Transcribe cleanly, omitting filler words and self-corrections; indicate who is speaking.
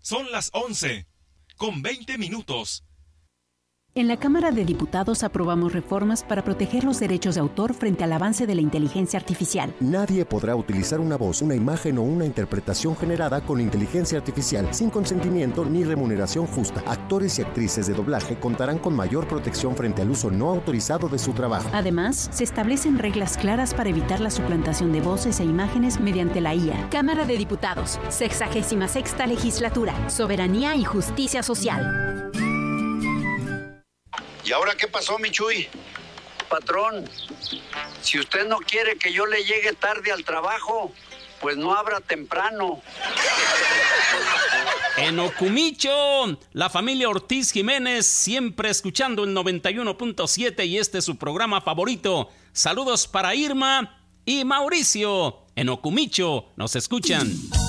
Speaker 1: Son las 11:20.
Speaker 2: En la Cámara de Diputados aprobamos reformas para proteger los derechos de autor frente al avance de la inteligencia artificial.
Speaker 3: Nadie podrá utilizar una voz, una imagen o una interpretación generada con inteligencia artificial sin consentimiento ni remuneración justa. Actores y actrices de doblaje contarán con mayor protección frente al uso no autorizado de su trabajo.
Speaker 2: Además, se establecen reglas claras para evitar la suplantación de voces e imágenes mediante la IA. Cámara de Diputados, 66ª Legislatura, Soberanía y Justicia Social.
Speaker 4: ¿Y ahora qué pasó, mi Chuy?
Speaker 5: Patrón, si usted no quiere que yo le llegue tarde al trabajo, pues no abra temprano.
Speaker 6: En Ocumicho, la familia Ortiz Jiménez, siempre escuchando el 91.7 y este es su programa favorito. Saludos para Irma y Mauricio. En Ocumicho nos escuchan.